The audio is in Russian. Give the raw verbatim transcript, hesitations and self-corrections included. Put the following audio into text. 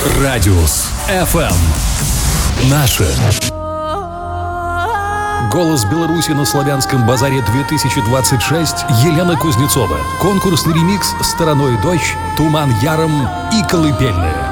Радиус эф эм. Наше. Голос Беларуси на Славянском базаре две тысячи двадцать шесть. Елена Кузнецова. Конкурсный ремикс «Стороной дождь», «Туман яром» и «Колыбельная».